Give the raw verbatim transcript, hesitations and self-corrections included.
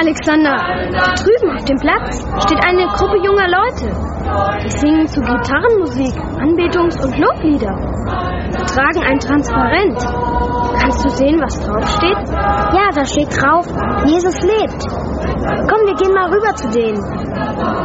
Alexander. Da drüben auf dem Platz steht eine Gruppe junger Leute. Die singen zu Gitarrenmusik, Anbetungs- und Loblieder. Sie tragen ein Transparent. Kannst du sehen, was draufsteht? Ja, da steht drauf, Jesus lebt. Komm, wir gehen mal rüber zu denen.